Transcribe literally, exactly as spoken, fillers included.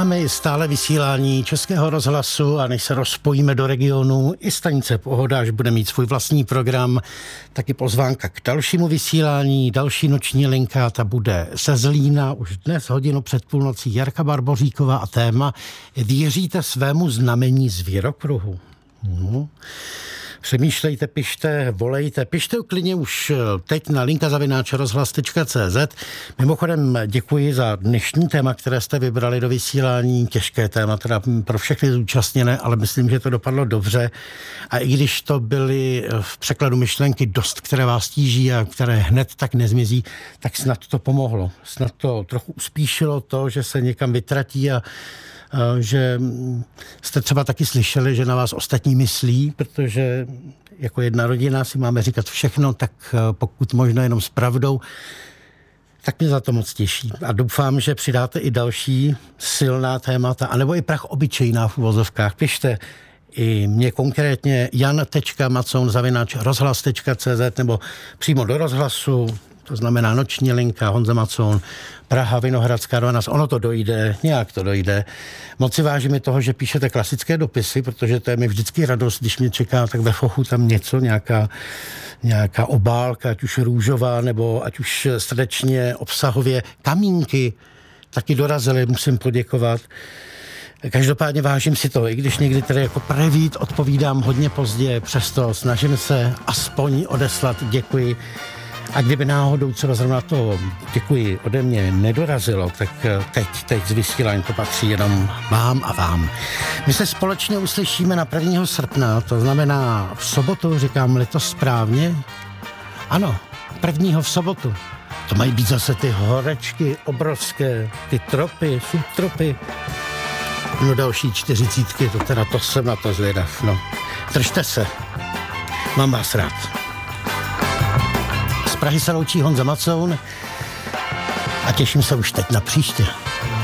Máme stále vysílání Českého rozhlasu a než se rozpojíme do regionu, i stanice Pohoda, až bude mít svůj vlastní program, taky pozvánka k dalšímu vysílání, další noční linka, ta bude ze Zlína, už dnes hodinu před půlnocí Jarka Barboříková a téma Věříte svému znamení zvěrokruhu? Hmm. Přemýšlejte, pište, volejte, pište klidně už teď na linka zavináč rozhlas tečka cé zet. Mimochodem děkuji za dnešní téma, které jste vybrali do vysílání. Těžké téma teda pro všechny zúčastněné, ale myslím, že to dopadlo dobře. A i když to byly v překladu myšlenky dost, které vás tíží a které hned tak nezmizí, tak snad to pomohlo. Snad to trochu uspíšilo to, že se někam vytratí a že jste třeba taky slyšeli, že na vás ostatní myslí, protože jako jedna rodina si máme říkat všechno, tak pokud možno jenom s pravdou, tak mě za to moc těší. A doufám, že přidáte i další silná témata, anebo i prach obyčejná v uvozovkách. Pište i mě konkrétně jan tečka macoun zavináč rozhlas tečka cé zet nebo přímo do rozhlasu, to znamená noční linka, Honza Macoun, Praha, Vinohradská dvanáct, ono to dojde, nějak to dojde. Moc si vážím toho, že píšete klasické dopisy, protože to je mi vždycky radost, když mě čeká tak ve fochu tam něco, nějaká, nějaká obálka, ať už růžová, nebo ať už srdečně, obsahově. Kamínky taky dorazily, musím poděkovat. Každopádně vážím si to, i když někdy tedy jako prevít odpovídám hodně pozdě, přesto snažím se aspoň odeslat děkuji. A kdyby náhodou třeba zrovna to, děkuji, ode mě nedorazilo, tak teď, teď z vysílání to patří jenom vám a vám. My se společně uslyšíme na prvního srpna, to znamená v sobotu, říkám-li to správně? Ano, prvního v sobotu. To mají být zase ty horečky obrovské, ty tropy, subtropy. No další čtyřicítky, to teda to jsem na to zvědav, no. Držte se, mám vás rád. Z Prahy se loučí Honza Macoun a těším se už teď na příště.